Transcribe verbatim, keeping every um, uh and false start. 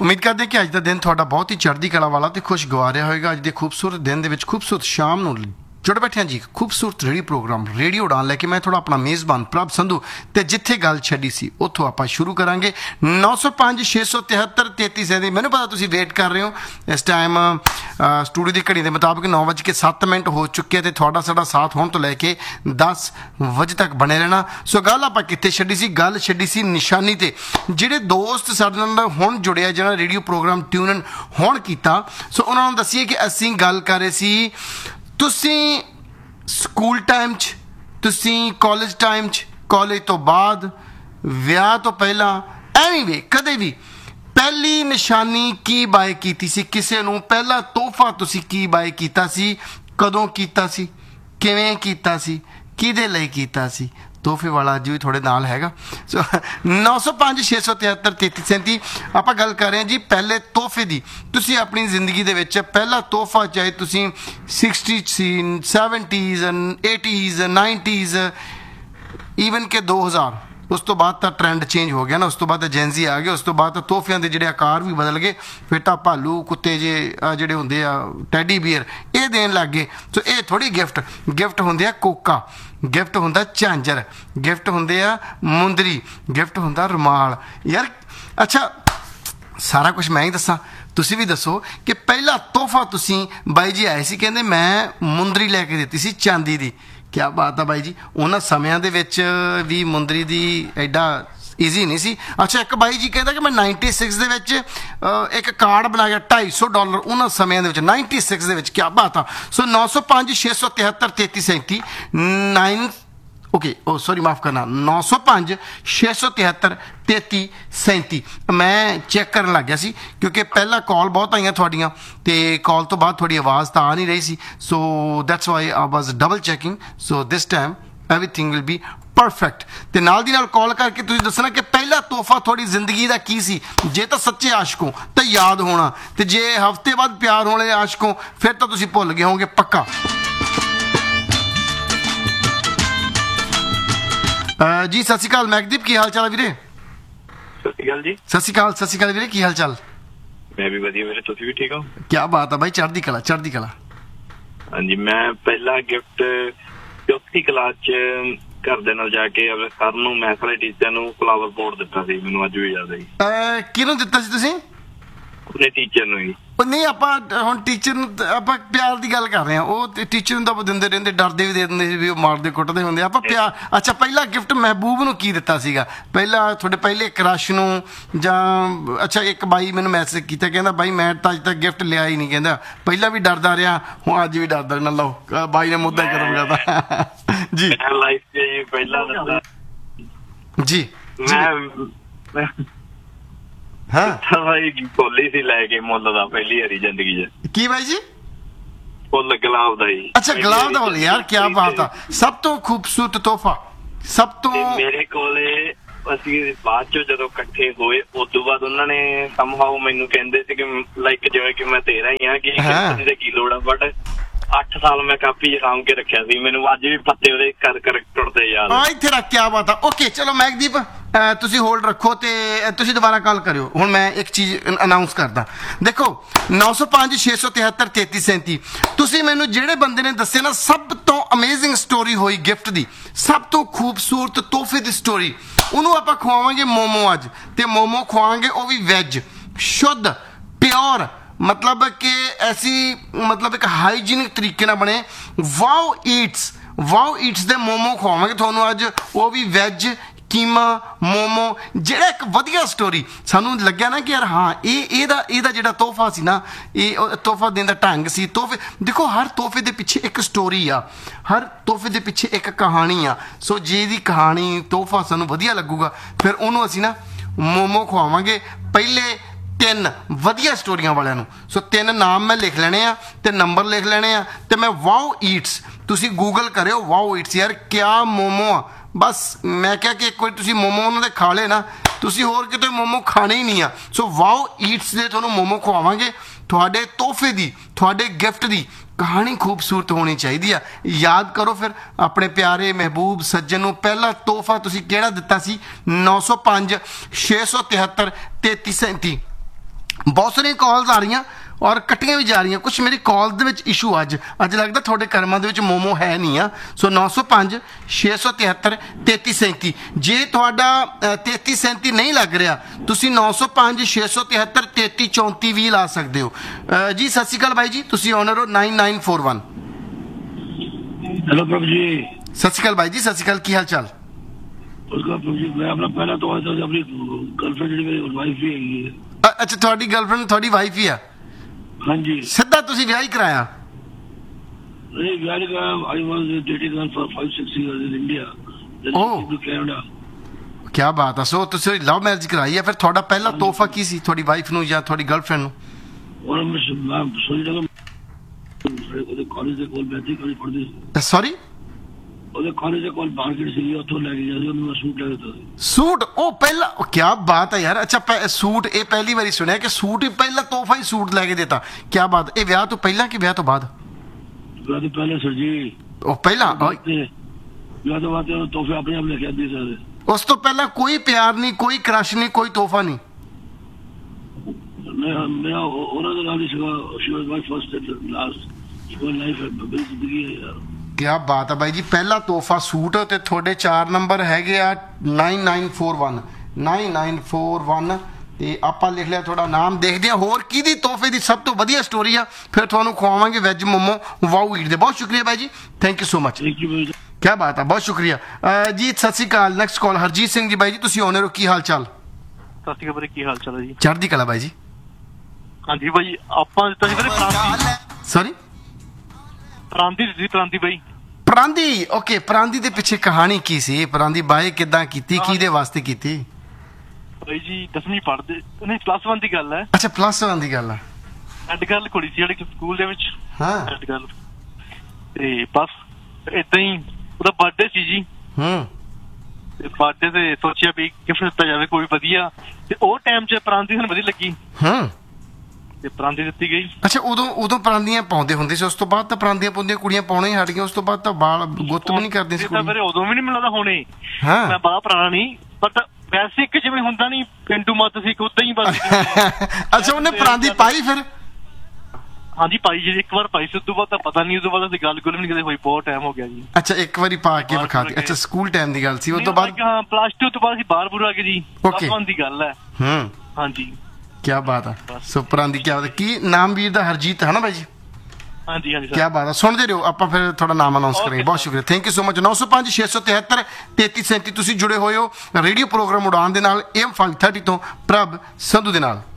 ਉਮੀਦ ਕਰਦੇ ਕਿ ਅੱਜ ਦਾ ਦਿਨ ਤੁਹਾਡਾ ਬਹੁਤ ਹੀ ਚੜ੍ਹਦੀ ਕਲਾ ਵਾਲਾ ਤੇ ਖੁਸ਼ਗਵਾਰ ਹੋਏਗਾ। ਅੱਜ ਦੇ ਖੂਬਸੂਰਤ ਦਿਨ ਦੇ ਵਿੱਚ ਖੂਬਸੂਰਤ ਸ਼ਾਮ ਨੂੰ ਜੁੜ ਬੈਠੇ ਹਾਂ ਜੀ ਖੂਬਸੂਰਤ ਰੇਡੀਓ ਪ੍ਰੋਗਰਾਮ ਰੇਡੀਓ ਉਡਾਨ ਲੈ ਕੇ। ਮੈਂ ਥੋੜਾ ਆਪਣਾ ਮੇਜ਼ਬਾਨ ਪ੍ਰਭ ਸੰਧੂ ਤੇ ਜਿੱਥੇ ਗੱਲ ਛੱਡੀ ਸੀ ਉੱਥੋਂ ਆਪਾਂ ਸ਼ੁਰੂ ਕਰਾਂਗੇ। ਨੌ ਸੌ ਪੰਜ ਛੇ ਸੌ ਤਿਹੱਤਰ ਤੇਤੀ ਸੈਂਤੀ। ਮੈਨੂੰ ਪਤਾ ਤੁਸੀਂ ਵੇਟ ਕਰ ਰਹੇ ਹੋ। ਇਸ ਟਾਈਮ ਸਟੂਡੀਓ ਦੀ ਘੜੀ ਦੇ ਮੁਤਾਬਕ ਨੌ ਵੱਜ ਕੇ ਸੱਤ ਮਿੰਟ ਹੋ ਚੁੱਕੇ ਅਤੇ ਤੁਹਾਡਾ ਸਾਡਾ ਸਾਥ ਹੋਣ ਤੋਂ ਲੈ ਕੇ ਦਸ ਵਜੇ ਤੱਕ ਬਣੇ ਰਹਿਣਾ। ਸੋ ਗੱਲ ਆਪਾਂ ਕਿੱਥੇ ਛੱਡੀ ਸੀ? ਗੱਲ ਛੱਡੀ ਸੀ ਨਿਸ਼ਾਨੀ ਤੇ। ਜਿਹੜੇ ਦੋਸਤ ਸਾਡੇ ਨਾਲ ਹੁਣ ਜੁੜਿਆ ਜਿਹੜਾ ਰੇਡੀਓ ਪ੍ਰੋਗਰਾਮ ਟਿਊਨ ਹੁਣ ਕੀਤਾ, ਸੋ ਉਹਨਾਂ ਨੂੰ ਦੱਸੀਏ ਕਿ ਅਸੀਂ ਗੱਲ ਕਰ ਰਹੇ ਸੀ ਤੁਸੀਂ ਸਕੂਲ ਟਾਈਮ 'ਚ, ਤੁਸੀਂ ਕਾਲਜ ਟਾਈਮ 'ਚ, ਕਾਲਜ ਤੋਂ ਬਾਅਦ, ਵਿਆਹ ਤੋਂ ਪਹਿਲਾਂ, ਐਨੀਵੇ ਕਦੇ ਵੀ ਪਹਿਲੀ ਨਿਸ਼ਾਨੀ ਕੀ ਬਾਏ ਕੀਤੀ ਸੀ? ਕਿਸੇ ਨੂੰ ਪਹਿਲਾ ਤੋਹਫਾ ਤੁਸੀਂ ਕੀ ਬਾਏ ਕੀਤਾ ਸੀ? ਕਦੋਂ ਕੀਤਾ ਸੀ? ਕਿਵੇਂ ਕੀਤਾ ਸੀ? ਕਿਹਦੇ ਲਈ ਕੀਤਾ ਸੀ? ਤੋਹਫੇ ਵਾਲਾ ਅੱਜ ਵੀ ਤੁਹਾਡੇ ਨਾਲ ਹੈਗਾ। ਸੋ ਨੌ ਸੌ ਪੰਜ ਛੇ ਸੌ ਤਿਹੱਤਰ ਤੇਤੀ ਸੈਂਤੀ ਆਪਾਂ ਗੱਲ ਕਰ ਰਹੇ ਹਾਂ ਜੀ ਪਹਿਲੇ ਤੋਹਫੇ ਦੀ। ਤੁਸੀਂ ਆਪਣੀ ਜ਼ਿੰਦਗੀ ਦੇ ਵਿੱਚ ਪਹਿਲਾ ਤੋਹਫਾ, ਚਾਹੇ ਤੁਸੀਂ ਸਿਕਸਟੀ ਸੀ, ਸੈਵਨਟੀਜ਼, ਏਟੀਜ਼, ਨਾਈਨਟੀਜ਼, ਈਵਨ ਕਿ ਦੋ ਹਜ਼ਾਰ, ਉਸ ਤੋਂ ਬਾਅਦ ਤਾਂ ਟਰੈਂਡ ਚੇਂਜ ਹੋ ਗਿਆ ਨਾ। ਉਸ ਤੋਂ ਬਾਅਦ ਜੈਨਜ਼ੀ ਆ ਗਏ। ਉਸ ਤੋਂ ਬਾਅਦ ਤਾਂ ਤੋਹਫਿਆਂ ਦੇ ਜਿਹੜੇ ਆਕਾਰ ਵੀ ਬਦਲ ਗਏ। ਫੇਟਾ ਭਾਲੂ ਕੁੱਤੇ ਜੇ ਜਿਹੜੇ ਹੁੰਦੇ ਆ ਟੈਡੀ ਬੀਅਰ, ਇਹ ਦੇਣ ਲੱਗ ਗਏ। ਸੋ ਇਹ ਥੋੜ੍ਹੀ ਗਿਫਟ ਗਿਫਟ ਹੁੰਦੇ ਆ ਕੋਕਾ, ਗਿਫਟ ਹੁੰਦਾ ਝਾਂਜਰ, ਗਿਫਟ ਹੁੰਦੇ ਆ ਮੁੰਦਰੀ, ਗਿਫਟ ਹੁੰਦਾ ਰੁਮਾਲ। ਯਾਰ ਅੱਛਾ, ਸਾਰਾ ਕੁਛ ਮੈਂ ਹੀ ਦੱਸਾਂ? ਤੁਸੀਂ ਵੀ ਦੱਸੋ ਕਿ ਪਹਿਲਾ ਤੋਹਫਾ ਤੁਸੀਂ ਬਾਈ ਜੀ ਆਏ ਸੀ, ਕਹਿੰਦੇ ਮੈਂ ਮੁੰਦਰੀ ਲੈ ਕੇ ਦਿੱਤੀ ਸੀ ਚਾਂਦੀ ਦੀ। ਕਿਆ ਬਾਤ ਆ ਬਾਈ ਜੀ। ਉਹਨਾਂ ਸਮਿਆਂ ਦੇ ਵਿੱਚ ਵੀ ਮੁੰਦਰੀ ਦੀ ਐਡਾ ਈਜ਼ੀ ਨਹੀਂ ਸੀ। ਅੱਛਾ, ਇੱਕ ਬਾਈ ਜੀ ਕਹਿੰਦਾ ਕਿ ਮੈਂ ਨਾਈਨਟੀ ਸਿਕਸ ਦੇ ਵਿੱਚ ਇੱਕ ਕਾਰਡ ਬਣਾ ਗਿਆ ਢਾਈ ਸੌ ਡਾਲਰ ਉਹਨਾਂ ਸਮਿਆਂ ਦੇ ਵਿੱਚ, ਨਾਈਨਟੀ ਸਿਕਸ ਦੇ ਵਿੱਚ। ਕਿਆ ਬਾਤ ਆ। ਸੋ ਨੌ ਸੌ ਪੰਜ ਛੇ ਸੌ ਤਿਹੱਤਰ ਤੇਤੀ ਸੈਂਤੀ ਨਾਈਨ ਓਕੇ ਓ ਸੌਰੀ ਮਾਫ ਕਰਨਾ ਨੌ ਸੌ ਪੰਜ ਛੇ ਸੌ ਤਿਹੱਤਰ ਤੇਤੀ ਸੈਂਤੀ। ਮੈਂ ਚੈੱਕ ਕਰਨ ਲੱਗ ਗਿਆ ਸੀ ਕਿਉਂਕਿ ਪਹਿਲਾਂ ਕਾਲ ਬਹੁਤ ਆਈਆਂ ਤੁਹਾਡੀਆਂ ਅਤੇ ਕਾਲ ਤੋਂ ਬਾਅਦ ਤੁਹਾਡੀ ਆਵਾਜ਼ ਤਾਂ ਆ ਨਹੀਂ ਰਹੀ ਸੀ। So that's why I was double checking. So this time everything will be perfect. ਅਤੇ ਨਾਲ ਦੀ ਨਾਲ ਕਾਲ ਕਰਕੇ ਤੁਸੀਂ ਦੱਸਣਾ ਕਿ ਪਹਿਲਾ ਤੋਹਫਾ ਤੁਹਾਡੀ ਜ਼ਿੰਦਗੀ ਦਾ ਕੀ ਸੀ। ਜੇ ਤਾਂ ਸੱਚੇ ਆਸ਼ਕ ਹੋ ਤਾਂ ਯਾਦ ਹੋਣਾ, ਅਤੇ ਜੇ ਹਫ਼ਤੇ ਬਾਅਦ ਪਿਆਰ ਹੋਣੇ ਆਸ਼ਕ ਹੋ ਫਿਰ ਤਾਂ ਤੁਸੀਂ ਭੁੱਲ ਗਏ ਹੋਵੋਗੇ ਪੱਕਾ। ਜੀ ਸਤਿ ਸ਼੍ਰੀ ਅਕਾਲ ਮਹਿਕਦੀਪ, ਕੀ ਹਾਲ ਚਾਲ ਹੈ ਵੀਰੇ? ਸਤਿ ਸ਼੍ਰੀ ਅਕਾਲ ਜੀ। ਸਤਿ ਸ਼੍ਰੀ ਅਕਾਲ। ਸਤਿ ਸ਼੍ਰੀ ਅਕਾਲ ਵੀਰੇ, ਕੀ ਹਾਲ ਚਾਲ? ਮੈਂ ਵੀ ਵਧੀਆ ਵੀਰੇ, ਤੁਸੀਂ ਵੀ ਠੀਕ ਹੋ? ਕਿਆ ਬਾਤ ਆ ਬਾਈ, ਚੜ੍ਹਦੀ ਕਲਾ ਚੜ੍ਹਦੀ ਕਲਾ। ਹਾਂਜੀ, ਮੈਂ ਪਹਿਲਾ ਗਿਫਟ ਚੌਥੀ ਕਲਾਸ 'ਚ ਘਰਦਿਆਂ ਨਾਲ ਜਾ ਕੇ ਆਪਣੇ ਸਰ ਨੂੰ, ਮੈਥ ਵਾਲੇ ਟੀਚਰ ਨੂੰ ਫਲਾਵਰ ਪੋਟ ਦਿੱਤਾ ਸੀ। ਮੈਨੂੰ ਅੱਜ ਵੀ ਯਾਦ ਹੈ ਜੀ। ਕਿਹਨੂੰ ਦਿੱਤਾ ਸੀ ਤੁਸੀਂ? ਆਪਣੇ ਟੀਚਰ ਨੂੰ ਜੀ। ਨਹੀਂ, ਆਪਾਂ ਹੁਣ ਟੀਚਰ ਨੂੰ ਆਪਾਂ ਪਿਆਰ ਦੀ ਗੱਲ ਕਰ ਰਹੇ ਹਾਂ। ਉਹ ਟੀਚਰ ਨੂੰ ਤਾਂ ਆਪਾਂ ਦਿੰਦੇ ਰਹਿੰਦੇ, ਡਰਦੇ ਵੀ ਦੇ ਦਿੰਦੇ ਸੀ ਵੀ ਉਹ ਮਾਰਦੇ ਕੁੱਟਦੇ ਹੁੰਦੇ। ਆਪਾਂ ਪਿਆਰ। ਅੱਛਾ, ਪਹਿਲਾ ਗਿਫਟ ਮਹਿਬੂਬ ਨੂੰ ਕੀ ਦਿੱਤਾ ਸੀਗਾ? ਪਹਿਲਾਂ ਤੁਹਾਡੇ ਪਹਿਲੇ ਕ੍ਰਸ਼ ਨੂੰ ਜਾਂ? ਅੱਛਾ, ਇੱਕ ਬਾਈ ਮੈਨੂੰ ਮੈਸੇਜ ਕੀਤਾ, ਕਹਿੰਦਾ ਬਾਈ ਮੈਂ ਤਾਂ ਅੱਜ ਤੱਕ ਗਿਫਟ ਲਿਆ ਹੀ ਨਹੀਂ, ਕਹਿੰਦਾ ਪਹਿਲਾਂ ਵੀ ਡਰਦਾ ਰਿਹਾ, ਹੁਣ ਅੱਜ ਵੀ ਡਰਦਾ ਨਾ। ਲਓ ਬਾਈ ਨੇ ਮੁੱਦਾ ਗਰਮ ਕਰਦਾ ਜੀ। ਲਾਈਫ 'ਚ ਪਹਿਲਾਂ ਦਿੱਤਾ ਜੀ। ਮੈਂ ਹਾਂ ਬਾਈ ਫੁੱਲ ਸੀ ਲੈ ਕੇ ਮੁੱਲ ਦਾ ਪਹਿਲੀ ਵਾਰੀ ਜ਼ਿੰਦਗੀ 'ਚ। ਕੀ ਬਾਈ ਜੀ? ਫੁੱਲ ਗੁਲਾਬ ਦਾ ਜੀ। ਅੱਛਾ, ਗੁਲਾਬ ਦਾ ਫੁੱਲ। ਯਾਰ ਕਿਆ ਬਾਤ ਆ। ਸਭ ਤੋਂ ਖੂਬਸੂਰਤ ਤੋਹਫਾ। ਸਭ ਤੋਂ ਮੇਰੇ ਕੋਲੇ ਅਸੀਂ ਬਾਅਦ ਚੋਂ ਜਦੋਂ ਇਕੱਠੇ ਹੋਏ ਉਸ ਤੋਂ ਬਾਅਦ ਉਹਨਾਂ ਨੇ ਸਮਹਾਉ ਮੈਨੂੰ ਕਹਿੰਦੇ ਸੀ ਕਿ ਲਾਈਕ ਜਿਵੇਂ ਕਿ ਮੈਂ ਤੇਰਾ ਹੀ ਆ ਕਿ ਕੀ ਲੋੜ ਆ, ਬਟ ਅੱਠ ਸਾਲ ਮੈਂ ਕਾਪੀ ਸਾਂਭ ਕੇ ਰੱਖਿਆ ਸੀ। ਮੈਨੂੰ ਅੱਜ ਵੀ ਪੱਤੇ ਉਹਦੇ ਕਰ ਕਰ ਟੁੱਟਦੇ ਯਾਦ ਆ। ਇੱਥੇ ਰੱਖ, ਕਿਆ ਬਾਤ ਆ। ਓਕੇ ਚਲੋ ਮਹਿਕਦੀਪ, ਤੁਸੀਂ ਹੋਲਡ ਰੱਖੋ ਤੇ ਤੁਸੀਂ ਦੁਬਾਰਾ ਕਾਲ ਕਰਿਓ। ਹੁਣ ਮੈਂ ਇੱਕ ਚੀਜ਼ ਅਨਾਊਂਸ ਕਰਦਾ। ਦੇਖੋ ਨੌ ਸੌ ਪੰਜ ਛੇ ਸੌ ਤਿਹੱਤਰ ਤੇਤੀ ਸੈਂਤੀ ਤੁਸੀਂ ਮੈਨੂੰ ਜਿਹੜੇ ਬੰਦੇ ਨੇ ਦੱਸੇ ਨਾ ਸਭ ਤੋਂ ਅਮੇਜ਼ਿੰਗ ਸਟੋਰੀ ਹੋਈ ਗਿਫਟ ਦੀ, ਸਭ ਤੋਂ ਖੂਬਸੂਰਤ ਤੋਹਫੇ ਦੀ ਸਟੋਰੀ, ਉਹਨੂੰ ਆਪਾਂ ਖਵਾਵਾਂਗੇ ਮੋਮੋ ਅੱਜ। ਤੇ ਮੋਮੋ ਖਵਾਵਾਂਗੇ ਉਹ ਵੀ ਵੈਜ, ਸ਼ੁੱਧ, ਪਿਓਰ, ਮਤਲਬ ਕਿ ਐਸੀ ਮਤਲਬ ਇੱਕ ਹਾਈਜੀਨਿਕ ਤਰੀਕੇ ਨਾਲ ਬਣੇ। ਵਾਓ ਈਟਸ, ਵਾਓ ਈਟਸ ਦੇ ਮੋਮੋ ਖਵਾਵਾਂਗੇ ਤੁਹਾਨੂੰ ਅੱਜ, ਉਹ ਵੀ ਵੈਜ ਕੀਮਾ ਮੋਮੋ। ਜਿਹੜਾ ਇੱਕ ਵਧੀਆ ਸਟੋਰੀ ਸਾਨੂੰ ਲੱਗਿਆ ਨਾ ਕਿ ਯਾਰ ਹਾਂ ਇਹ ਇਹਦਾ ਇਹਦਾ ਜਿਹੜਾ ਤੋਹਫਾ ਸੀ ਨਾ, ਇਹ ਤੋਹਫਾ ਦੇਣ ਦਾ ਢੰਗ ਸੀ। ਤੋਹਫੇ ਦੇਖੋ, ਹਰ ਤੋਹਫੇ ਦੇ ਪਿੱਛੇ ਇੱਕ ਸਟੋਰੀ ਆ, ਹਰ ਤੋਹਫੇ ਦੇ ਪਿੱਛੇ ਇੱਕ ਕਹਾਣੀ ਆ। ਸੋ ਜੇ ਇਹਦੀ ਕਹਾਣੀ ਤੋਹਫਾ ਸਾਨੂੰ ਵਧੀਆ ਲੱਗੂਗਾ ਫਿਰ ਉਹਨੂੰ ਅਸੀਂ ਨਾ ਮੋਮੋ ਖਵਾਵਾਂਗੇ ਪਹਿਲੇ ਤਿੰਨ ਵਧੀਆ ਸਟੋਰੀਆਂ ਵਾਲਿਆਂ ਨੂੰ। ਸੋ ਤਿੰਨ ਨਾਮ ਮੈਂ ਲਿਖ ਲੈਣੇ ਆ ਅਤੇ ਨੰਬਰ ਲਿਖ ਲੈਣੇ ਆ ਅਤੇ ਮੈਂ ਵਾਓ ਈਟਸ, ਤੁਸੀਂ ਗੂਗਲ ਕਰਿਓ ਵਾਓ ਈਟਸ। ਯਾਰ ਕਿਆ ਮੋਮੋ ਆ। ਬਸ ਮੈਂ ਕਿਹਾ ਕਿ ਇੱਕ ਵਾਰੀ ਤੁਸੀਂ ਮੋਮੋ ਉਹਨਾਂ ਦੇ ਖਾ ਲਏ ਨਾ, ਤੁਸੀਂ ਹੋਰ ਕਿਤੇ ਮੋਮੋ ਖਾਣੇ ਹੀ ਨਹੀਂ ਆ। ਸੋ ਵਾਓ ਈਟਸ ਦੇ ਤੁਹਾਨੂੰ ਮੋਮੋ ਖਵਾਵਾਂਗੇ। ਤੁਹਾਡੇ ਤੋਹਫੇ ਦੀ, ਤੁਹਾਡੇ ਗਿਫਟ ਦੀ ਕਹਾਣੀ ਖੂਬਸੂਰਤ ਹੋਣੀ ਚਾਹੀਦੀ ਆ। ਯਾਦ ਕਰੋ ਫਿਰ ਆਪਣੇ ਪਿਆਰੇ ਮਹਿਬੂਬ ਸੱਜਣ ਨੂੰ ਪਹਿਲਾ ਤੋਹਫਾ ਤੁਸੀਂ ਕਿਹੜਾ ਦਿੱਤਾ ਸੀ? ਨੌ ਸੌ ਪੰਜ ਛੇ ਸੌ ਤਿਹੱਤਰ ਤੇਤੀ ਸੈਂਤੀ ਬਹੁਤ ਸਾਰੀਆਂ ਕਾਲਸ ਆ ਰਹੀਆਂ ਔਰ ਕੱਟੀਆਂ ਵੀ ਜਾ ਰਹੀਆਂ। ਕੁਛ ਮੇਰੀ ਕਾਲਸ ਦੇ ਵਿੱਚ ਇਸ਼ੂ ਅੱਜ ਅੱਜ ਲੱਗਦਾ ਤੁਹਾਡੇ ਕਰਮਾਂ ਦੇ ਵਿੱਚ ਮੋਮੋ ਹੈ ਨਹੀਂ ਆ। ਸੋ ਨੌ ਸੌ ਪੰਜ ਛੇ ਸੌ ਤਿਹੱਤਰ ਤੇਤੀ ਸੈਂਤੀ, ਜੇ ਤੁਹਾਡਾ ਤੇਤੀ ਸੈਂਤੀ ਨਹੀਂ ਲੱਗ ਰਿਹਾ ਤੁਸੀਂ ਨੌ ਸੌ ਪੰਜ ਛੇ ਸੌ ਤਿਹੱਤਰ ਤੇਤੀ ਚੌਂਤੀ ਵੀ ਲਾ ਸਕਦੇ ਹੋ। ਅ, ਜੀ ਸਤਿ ਸ਼੍ਰੀ ਅਕਾਲ ਬਾਈ ਜੀ, ਤੁਸੀਂ ਓਨਰ ਹੋ nine nine four one. Hello प्रभु जी। ਸਤਿ ਸ਼੍ਰੀ ਅਕਾਲ ਬਾਈ ਜੀ, ਸਤਿ ਸ਼੍ਰੀ ਅਕਾਲ, ਕੀ ਹਾਲ ਚਾਲ? उसका प्रभु जी मैं अपना पहला तो आता अपनी गर्लफ्रेंड जी मेरी वाइफ भी है। ਅ- ਅੱਛਾ, ਤੁਹਾਡੀ ਗਰਲਫ੍ਰੈਂਡ ਤੁਹਾਡੀ ਵਾਈਫ ਹੀ ਆ? हाँ जी। ਸਿੱਧਾ ਤੁਸੀਂ ਵਿਆਹ ਹੀ ਕਰਾਇਆ? नहीं ब्याह का I was dating her for five six years in India, then Oh. she came to Canada। ਕੀ ਬਾਤ ਆ। ਸੋ ਤੁਸੀਂ ਲਵ ਮੈਰਿਜ ਕਰਾਈ ਹੈ, ਫਿਰ ਤੁਹਾਡਾ ਪਹਿਲਾ ਤੋਹਫਾ ਕੀ ਸੀ ਤੁਹਾਡੀ ਵਾਈਫ ਨੂੰ ਜਾਂ ਤੁਹਾਡੀ ਗਰਲਫ੍ਰੈਂਡ ਨੂੰ? और मैं मैं सोच रहा ਉਹਦੇ ਕਾਲਜ ਦੇ ਕੋਲ ਬੈਠੀ ਕਰੀ ਪੜਦੀ ਸੌਰੀ, ਉਹਦੇ ਕਾਲਜ ਦੇ ਕੋਲ ਮਾਰਕੀਟ ਸੀ, ਉੱਥੋਂ ਲੈ ਕੇ ਜਾਂਦੇ ਉਹਨੂੰ ਮੈਂ ਸੂਟ ਲੈ ਦਿੱਤਾ ਸੀ। ਸੂਟ? ਉਹ ਪਹਿਲਾ, ਕੀ ਬਾਤ ਹੈ ਯਾਰ। ਅੱਛਾ, ਪਹਿ- ਸੂਟ, ਇਹ ਪਹਿਲੀ ਵਾਰੀ ਸੁਣਿਆ ਕਿ ਸੂਟ ਹੀ ਪਹਿਲਾ ਤੋਹਫਾ ਹੀ ਸੂਟ ਲੈ ਕੇ ਦਿੱਤਾ। ਕੀ ਬਾਤ। ਇਹ ਵਿਆਹ ਤੋਂ ਪਹਿਲਾਂ ਕਿ ਵਿਆਹ ਤੋਂ ਬਾਅਦ? ਵਿਆਹ ਤੋਂ ਪਹਿਲੇ ਸਰ ਜੀ। ਉਹ ਪਹਿਲਾਂ? ਤੇ ਵਿਆਹ ਤੋਂ ਬਾਅਦ ਉਹ ਤੋਹਫੇ ਆਪਣੇ ਆਪ ਲੈ ਕੇ ਆਉਂਦੇ ਸਾਰੇ। ਉਸ ਤੋਂ ਪਹਿਲਾਂ ਕੋਈ ਪਿਆਰ ਨਹੀਂ, ਕੋਈ ਕ੍ਰਸ਼ ਨਹੀਂ, ਕੋਈ ਤੋਹਫਾ ਨਹੀਂ? ਮੈਂ ਮੈਂ ਉਹਨਾਂ ਦੇ ਨਾਲ ਹੀ ਸੀਗਾ। ਸ਼ੀ ਵਾਸ ਮਾਈ ਫਰਸਟ ਐਂਡ ਲਾਸਟ ਕੋਈ ਲਾਈਫ ਹੈ, ਮੇਰੀ ਜ਼ਿੰਦਗੀ ਹੈ ਯਾਰ। ਕੀ ਬਾਤ ਹੈ ਬਾਈ ਜੀ, ਪਹਿਲਾ ਤੋਹਫਾ ਸੂਟ। ਤੇ ਤੁਹਾਡੇ ਚਾਰ ਨੰਬਰ ਹੈਗੇ ਆ nine nine four one nine nine four one. ਤੇ ਆਪਾਂ ਲਿਖ ਲਿਆ ਤੁਹਾਡਾ ਨਾਮ। ਦੇਖਦੇ ਹਾਂ ਹੋਰ ਕਿਹਦੀ ਤੋਹਫੇ ਦੀ ਸਭ ਤੋਂ ਵਧੀਆ ਸਟੋਰੀ ਆ, ਫਿਰ ਤੁਹਾਨੂੰ ਖਵਾਵਾਂਗੇ ਵੈਜ ਮੋਮੋ ਵਾਓ ਈਟ ਦੇ। ਬਹੁਤ ਸ਼ੁਕਰੀਆ ਬਾਈ ਜੀ, thank you so much. Thank you. ਕੀ ਬਾਤ ਹੈ, ਬਹੁਤ ਸ਼ੁਕਰੀਆ ਜੀ। ਸਤਿ ਸ਼੍ਰੀ ਅਕਾਲ। Next call Harjeet Singh ji. ਬਾਈ ਜੀ ਤੁਸੀਂ ਓਨਰ ਹੋ, ਕੀ ਹਾਲ ਚਾਲ? ਸਤਿ ਸ਼੍ਰੀ ਅਕਾਲ ਵੀਰੇ, ਕੀ ਹਾਲ ਚਾਲ ਹੈ ਜੀ? ਚੜ੍ਹਦੀ ਕਲਾ ਬਾਈ ਜੀ। ਹਾਂਜੀ ਬਾਈ, ਆਪਾਂ ਦਿੱਤਾ ਸੀ ਵੀਰੇ ਪ੍ਰਾਂਤੀ। ਸੌਰੀ, ਪ੍ਰਾਂਤੀ ਦਿੱਤੀ, ਪ੍ਰਾਂਤੀ ਬਾਈ। ਪਰਾਂਦੀ? ਓਕੇ, ਪਰਾਂਦੀ ਦੇ ਪਿੱਛੇ ਕਹਾਣੀ ਕੀ ਸੀ? ਪਰਾਂਦੀ ਬਾਏ ਕਿੱਦਾਂ ਕੀਤੀ, ਕਿਹਦੇ ਵਾਸਤੇ ਕੀਤੀ? ਬਾਈ ਜੀ ਦਸਵੀਂ ਪੜ੍ਹਦੇ ਨਹੀਂ, ਪਲੱਸ ਵਨ ਦੀ ਗੱਲ ਹੈ। ਅੱਛਾ, ਪਲੱਸ ਵਨ ਦੀ ਗੱਲ ਆ। ਐਡ ਗਰਲ ਕੁੜੀ ਸੀ ਜਿਹੜੀ ਸਕੂਲ ਦੇ ਵਿੱਚ। ਹਾਂ। Add girl. ਤੇ ਬਸ ਏਦਾਂ ਹੀ ਉਹਦਾ ਬਰਥਡੇ ਸੀ ਜੀ। ਹੂੰ। ਤੇ ਬਰਥਡੇ ਤੇ ਸੋਚਿਆ ਵੀ ਗਿਫਟ ਦਿੱਤਾ ਜਾਵੇ ਕੋਈ ਵਧੀਆ, ਤੇ ਉਹ ਟਾਈਮ 'ਚ ਪ੍ਰਾਂਤੀ ਸਾਨੂੰ ਵਧੀਆ ਲੱਗੀ ਹੂੰ। ਤੇ ਪ੍ਰਾਂਤੀ ਦਿੱਤੀ ਗਈ। ਅੱਛਾ, ਉਦੋਂ ਉਦੋਂ ਪਰਾਂਦੀਆਂ ਪਾਉਂਦੇ ਹੁੰਦੇ ਸੀ, ਉਸ ਤੋਂ ਬਾਅਦ ਤਾਂ ਪਰਾਂਦੀਆਂ ਪਾਉਂਦੀਆਂ ਕੁੜੀਆਂ ਪਾਉਣਾ ਹੀ ਹਟ ਗਈਆਂ। ਉਸ ਤੋਂ ਬਾਅਦ ਤਾਂ ਬਾਲ ਗੁੱਤ ਵੀ ਨਹੀਂ ਕਰਦੀਆਂ ਸੀ ਇਹ ਤਾਂ ਕੁੜੀਆਂ। ਵੀਰੇ ਉਦੋਂ ਵੀ ਨਹੀਂ ਮਿਲਦਾ ਹੁਣੇ। ਹਾਂ। ਮੈਂ ਬੜਾ ਪੁਰਾਣਾ ਨਹੀਂ, ਬਟ ਵੈਸੇ ਇੱਕ ਜਿਵੇਂ ਹੁੰਦਾ ਨਹੀਂ ਪਿੰਡੂ ਮੱਤ ਸੀ, ਉਦਾਂ ਹੀ ਬਸ। ਅੱਛਾ, ਉਹਨੇ ਪਰਾਂਦੀ ਪਾਈ ਫਿਰ? ਹਾਂਜੀ ਪਾਈ ਜੀ, ਇੱਕ ਵਾਰ ਪਾਈ ਸੀ। ਉਸ ਤੋਂ ਬਾਅਦ ਤਾਂ ਪਤਾ ਨਹੀਂ, ਉਸ ਤੋਂ ਬਾਅਦ ਅਸੀਂ ਗੱਲ ਗੁੱਲ ਵੀ ਨਹੀਂ ਕਦੇ ਹੋਈ, ਬਹੁਤ ਟਾਈਮ ਹੋ ਗਿਆ ਜੀ। ਅੱਛਾ, ਇੱਕ ਵਾਰੀ ਪਾ ਕੇ ਵਿਖਾ ਕੇ। ਅੱਛਾ, ਸਕੂਲ ਟਾਈਮ ਦੀ ਗੱਲ ਸੀ। ਉਸ ਤੋਂ ਬਾਅਦ ਹਾਂ, ਪਲੱਸ ਟੂ ਤੋਂ ਬਾਅਦ ਅਸੀਂ ਬਾਹਰ ਬੁਰ ਆ ਗਏ ਜੀ। ਪਲੱਸ ਵਨ ਦੀ ਗੱਲ ਹੈ। ਹੂੰ। ਹਾਂਜੀ। ਕੀ ਬਾਤ ਆ। ਸੋ ਪਰਾਂਦੀ, ਕੀ ਬਾਤ। ਕੀ ਨਾਮ ਵੀਰ ਦਾ? ਹਰਜੀਤ ਹੈ ਨਾ ਬਾਈ ਜੀ? ਹਾਂਜੀ ਹਾਂਜੀ ਕੀ ਬਾਤ ਆ। ਸੁਣਦੇ ਰਹੋ, ਆਪਾਂ ਫਿਰ ਤੁਹਾਡਾ ਨਾਮ ਅਨਾਉਂਸ ਕਰਾਂਗੇ। ਬਹੁਤ ਸ਼ੁਕਰੀਆ, ਥੈਂਕ ਯੂ ਸੋ ਮਚ। ਨੌ ਸੌ ਪੰਜ ਛੇ ਸੌ ਤਿਹੱਤਰ ਤੇਤੀ ਸੈਂਤੀ ਤੁਸੀਂ ਜੁੜੇ ਹੋਏ ਹੋ ਰੇਡੀਓ ਪ੍ਰੋਗਰਾਮ ਉਡਾਨ ਦੇ ਨਾਲ ਏ ਐਮ ਫਾਈਵ ਥਰਟੀ ਤੋਂ ਪ੍ਰਭ ਸੰਧੂ ਦੇ ਨਾਲ।